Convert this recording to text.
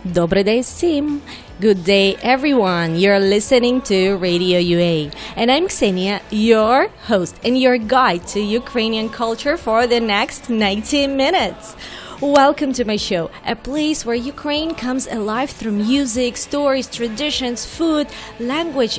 Добрий день всім! Good day, everyone. You're listening to Radio UA. And I'm Ksenia, your host and your guide to Ukrainian culture for the next 90 minutes. Welcome to my show, a place where Ukraine comes alive through music, stories, traditions, food, language,